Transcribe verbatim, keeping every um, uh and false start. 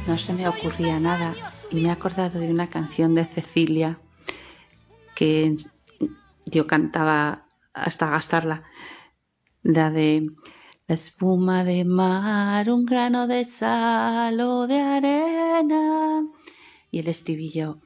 no se me ocurría nada y me he acordado de una canción de Cecilia que yo cantaba hasta gastarla, la de la espuma de mar, un grano de sal o de arena, y el estribillo: